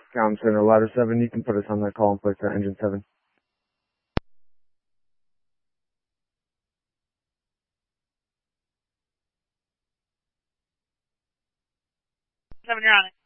Comm Center, Ladder 7, you can put us on that call and place that engine 7. 7, you're on it.